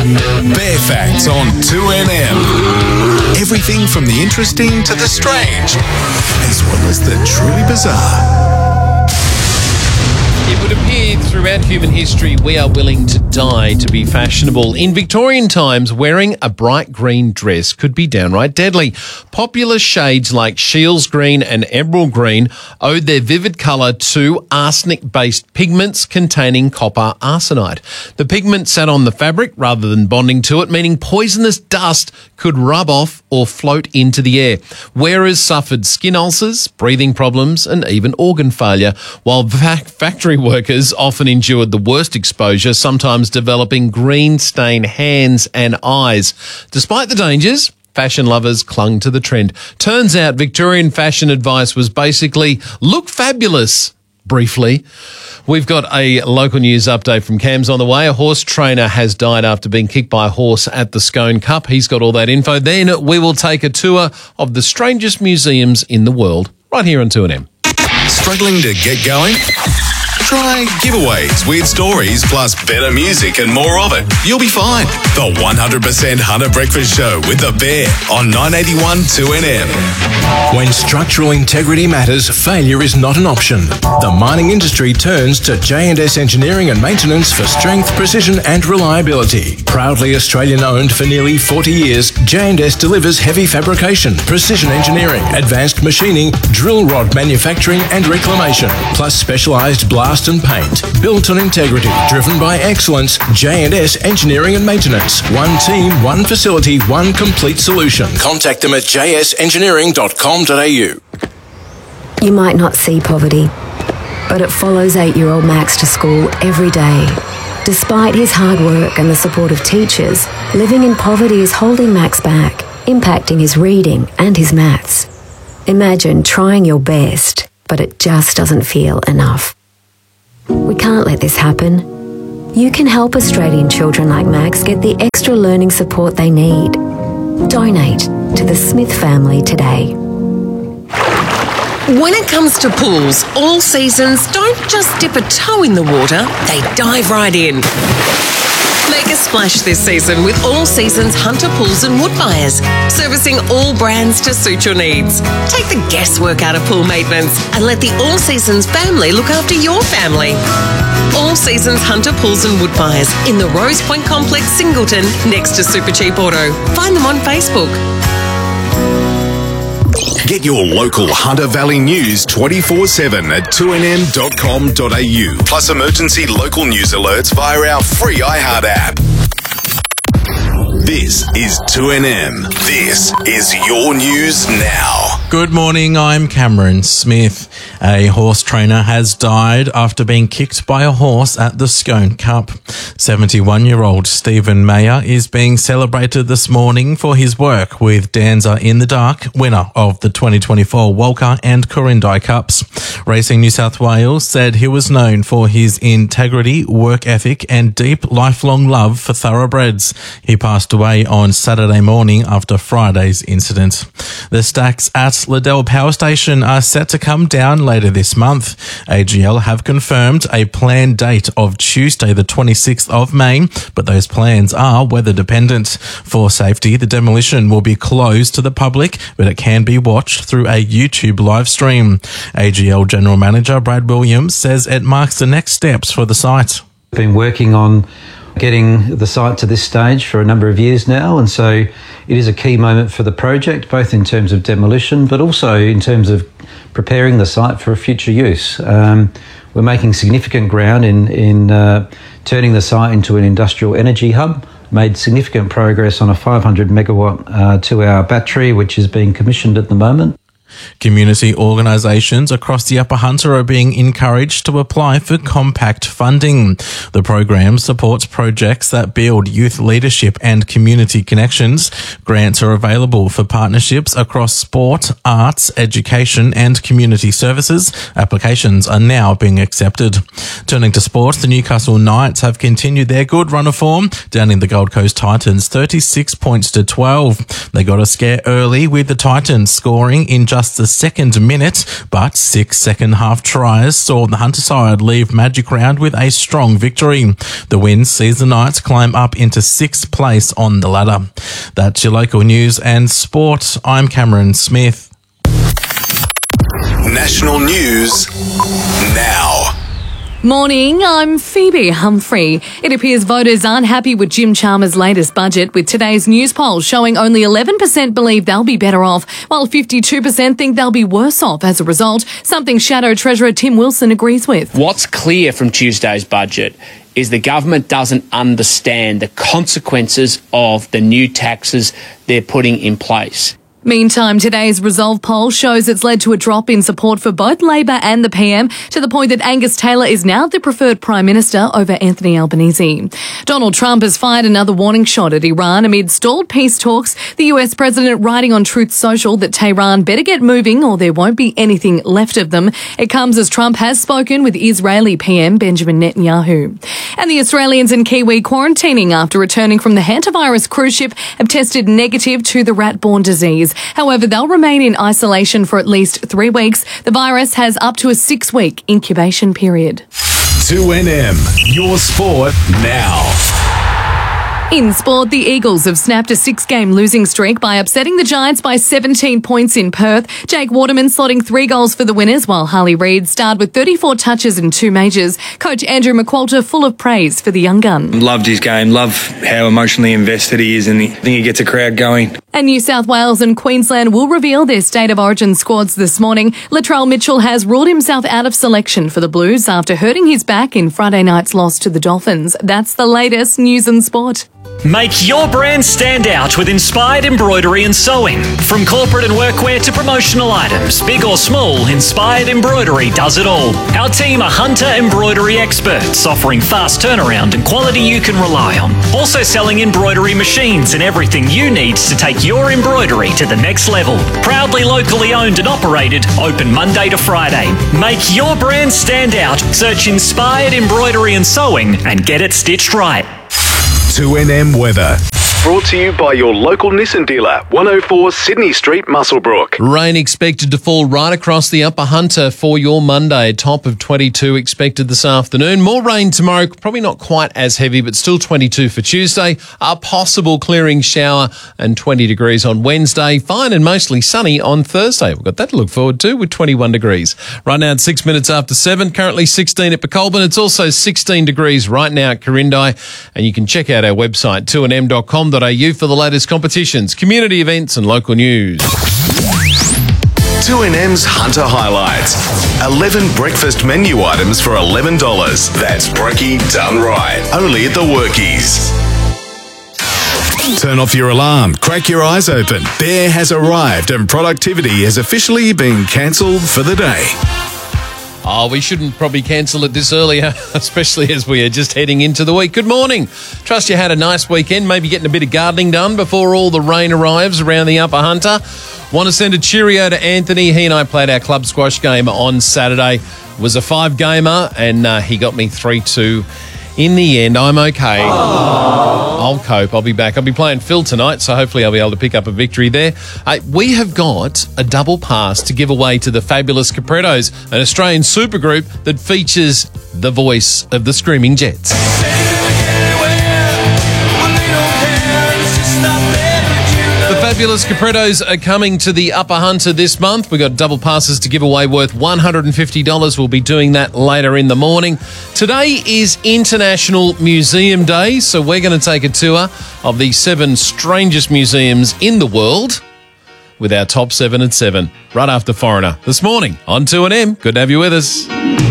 Bear Facts on 2NM. Everything from the interesting to the strange, as well as the truly bizarre. It would appear throughout human history we are willing to die to be fashionable. In Victorian times, wearing a bright green dress could be downright deadly. Popular shades like Shields green and emerald green owed their vivid colour to arsenic-based pigments containing copper arsenide. The pigment sat on the fabric rather than bonding to it, meaning poisonous dust could rub off or float into the air. Wearers suffered skin ulcers, breathing problems and even organ failure, while factory workers often endured the worst exposure, sometimes developing green-stained hands and eyes. Despite the dangers, fashion lovers clung to the trend. Turns out Victorian fashion advice was basically, look fabulous, briefly. We've got a local news update from Cam's on the way. A horse trainer has died after being kicked by a horse at the Scone Cup. He's got all that info. Then we will take a tour of the strangest museums in the world, right here on 2NM. Struggling to get going? Try giveaways, weird stories, plus better music and more of it. You'll be fine. The 100% Hunter Breakfast Show with The Bear on 981 2NM. When structural integrity matters, failure is not an option. The mining industry turns to J&S Engineering and Maintenance for strength, precision and reliability. Proudly Australian-owned for nearly 40 years, J&S delivers heavy fabrication, precision engineering, advanced machining, drill rod manufacturing and reclamation, plus specialised blast and paint. Built on integrity, driven by excellence, J&S Engineering and Maintenance. One team, one facility, one complete solution. Contact them at jsengineering.com.au. You might not see poverty, but it follows 8-year-old Max to school every day. Despite his hard work and the support of teachers, living in poverty is holding Max back, impacting his reading and his maths. Imagine trying your best, but it just doesn't feel enough. We can't let this happen. You can help Australian children like Max get the extra learning support they need. Donate to the Smith family today. When it comes to pools, All Seasons don't just dip a toe in the water, they dive right in. Make a splash this season with All Seasons Hunter Pools and Wood Buyers, servicing all brands to suit your needs. Take the guesswork out of pool maintenance and let the All Seasons family look after your family. All Seasons Hunter Pools and Wood Buyers in the Rose Point Complex, Singleton, next to Super Cheap Auto. Find them on Facebook. Get your local Hunter Valley news 24/7 at 2nm.com.au. Plus emergency local news alerts via our free iHeart app. This is 2NM. This is your news now. Good morning, I'm Cameron Smith. A horse trainer has died after being kicked by a horse at the Scone Cup. 71-year-old Stephen Mayer is being celebrated this morning for his work with Danza in the Dark, winner of the 2024 Walker and Corindi Cups. Racing New South Wales said he was known for his integrity, work ethic and deep lifelong love for thoroughbreds. He passed away on Saturday morning after Friday's incident. The stacks at Liddell Power Station are set to come down later this month. AGL have confirmed a planned date of Tuesday the 26th of May, but those plans are weather dependent. For safety, the demolition will be closed to the public, but it can be watched through a YouTube live stream. AGL General Manager Brad Williams says it marks the next steps for the site. Been working on getting the site to this stage for a number of years now, and so it is a key moment for the project, both in terms of demolition but also in terms of preparing the site for future use. We're making significant ground in turning the site into an industrial energy hub, made significant progress on a 500 megawatt 2-hour battery which is being commissioned at the moment. Community organisations across the Upper Hunter are being encouraged to apply for compact funding. The program supports projects that build youth leadership and community connections. Grants are available for partnerships across sport, arts, education and community services. Applications are now being accepted. Turning to sport, the Newcastle Knights have continued their good run of form, downing the Gold Coast Titans 36 points to 12. They got a scare early with the Titans scoring in just just the second minute, but 6 second-half tries saw the Hunter side leave Magic Round with a strong victory. The win sees the Knights climb up into 6th place on the ladder. That's your local news and sport. I'm Cameron Smith. National news now. Morning, I'm Phoebe Humphrey. It appears voters aren't happy with Jim Chalmers' latest budget, with today's news poll showing only 11% believe they'll be better off, while 52% think they'll be worse off as a result, something Shadow Treasurer Tim Wilson agrees with. What's clear from Tuesday's budget is the government doesn't understand the consequences of the new taxes they're putting in place. Meantime, today's Resolve poll shows it's led to a drop in support for both Labor and the PM, to the point that Angus Taylor is now the preferred Prime Minister over Anthony Albanese. Donald Trump has fired another warning shot at Iran amid stalled peace talks, the US President writing on Truth Social that Tehran better get moving or there won't be anything left of them. It comes as Trump has spoken with Israeli PM Benjamin Netanyahu. And the Australians and Kiwi quarantining after returning from the hantavirus cruise ship have tested negative to the rat-borne disease. However, they'll remain in isolation for at least 3 weeks. The virus has up to a 6-week incubation period. 2NM, your sport now. In sport, the Eagles have snapped a 6-game losing streak by upsetting the Giants by 17 points in Perth. Jake Waterman slotting 3 goals for the winners, while Harley Reid starred with 34 touches in 2 majors. Coach Andrew McQualter full of praise for the young gun. Loved his game, love how emotionally invested he is, and I think he gets a crowd going. And New South Wales and Queensland will reveal their State of Origin squads this morning. Latrell Mitchell has ruled himself out of selection for the Blues after hurting his back in Friday night's loss to the Dolphins. That's the latest news and sport. Make your brand stand out with inspired embroidery and sewing. From corporate and workwear to promotional items, big or small, Inspired Embroidery does it all. Our team are Hunter embroidery experts, offering fast turnaround and quality you can rely on. Also selling embroidery machines and everything you need to take your embroidery to the next level. Proudly locally owned and operated, open Monday to Friday. Make your brand stand out. Search Inspired Embroidery and Sewing and get it stitched right. 2NM weather. Brought to you by your local Nissan dealer, 104 Sydney Street, Muswellbrook. Rain expected to fall right across the Upper Hunter for your Monday. Top of 22 expected this afternoon. More rain tomorrow, probably not quite as heavy, but still 22 for Tuesday. A possible clearing shower and 20 degrees on Wednesday. Fine and mostly sunny on Thursday. We've got that to look forward to with 21 degrees. Right now at 6 minutes after 7, currently 16 at Pecolbin. It's also 16 degrees right now at Corindi. And you can check out our website, 2nm.com.au for the latest competitions, community events and local news. 2NM's Hunter Highlights. 11 breakfast menu items for $11. That's brekkie done right. Only at the Workies. Turn off your alarm, crack your eyes open. Bear has arrived and productivity has officially been cancelled for the day. Oh, we shouldn't probably cancel it this early, especially as we are just heading into the week. Good morning. Trust you had a nice weekend, maybe getting a bit of gardening done before all the rain arrives around the Upper Hunter. Want to send a cheerio to Anthony. He and I played our club squash game on Saturday. It was a 5-gamer and he got me 3-2. In the end, I'm okay. I'll cope. I'll be back. I'll be playing Phil tonight, so hopefully I'll be able to pick up a victory there. We have got a double pass to give away to the Fabulous Caprettos, an Australian supergroup that features the voice of the Screaming Jets. The Fabulous Caprettos are coming to the Upper Hunter this month. We've got double passes to give away worth $150. We'll be doing that later in the morning. Today is International Museum Day, so we're going to take a tour of the 7 strangest museums in the world with our top 7 at 7, right after Foreigner this morning on 2NM. Good to have you with us.